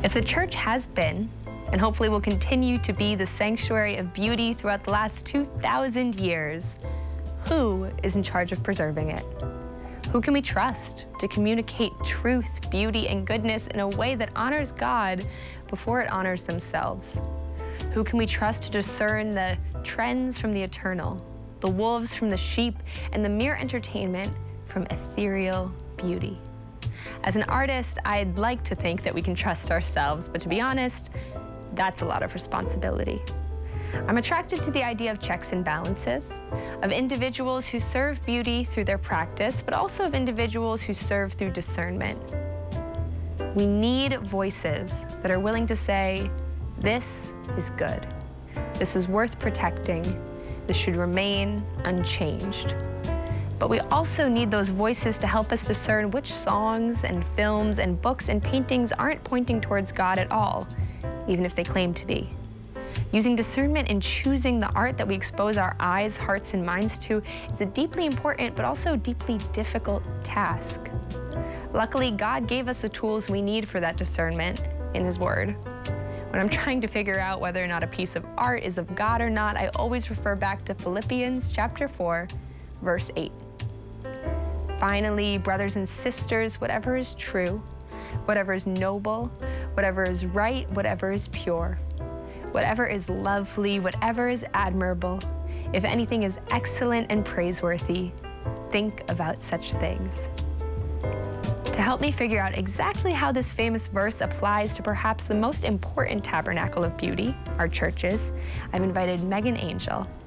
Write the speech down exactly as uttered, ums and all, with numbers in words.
If the church has been, and hopefully will continue to be, the sanctuary of beauty throughout the last two thousand years, who is in charge of preserving it? Who can we trust to communicate truth, beauty, and goodness in a way that honors God before it honors themselves? Who can we trust to discern the trends from the eternal, the wolves from the sheep, and the mere entertainment from ethereal beauty? As an artist, I'd like to think that we can trust ourselves, but to be honest, that's a lot of responsibility. I'm attracted to the idea of checks and balances, of individuals who serve beauty through their practice, but also of individuals who serve through discernment. We need voices that are willing to say, this is good. This is worth protecting. This should remain unchanged. But we also need those voices to help us discern which songs and films and books and paintings aren't pointing towards God at all, even if they claim to be. Using discernment in choosing the art that we expose our eyes, hearts, and minds to is a deeply important but also deeply difficult task. Luckily, God gave us the tools we need for that discernment in His Word. When I'm trying to figure out whether or not a piece of art is of God or not, I always refer back to Philippians chapter four, verse eight. Finally, brothers and sisters, whatever is true, whatever is noble, whatever is right, whatever is pure, whatever is lovely, whatever is admirable, if anything is excellent and praiseworthy, think about such things. To help me figure out exactly how this famous verse applies to perhaps the most important tabernacle of beauty, our churches, I've invited Megan Angel,